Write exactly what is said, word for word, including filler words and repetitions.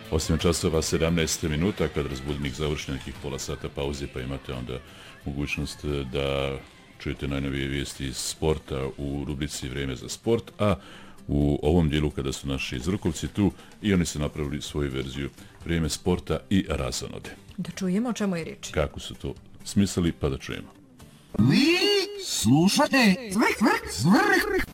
osam časova sedamnaest minuta, kad razbudnik završi nekih pola sata pauze, pa imate onda mogućnost da čujete najnovije vijesti iz sporta u rubrici Vrijeme za sport, a u ovom dijelu kada su naši Zrkovci tu i oni su napravili svoju verziju Vrijeme sporta i razonode. Da čujemo o čemu je riječ. Kako su to smislili, pa da čujemo. Vi slušate Zvrh, zvrh, zvrh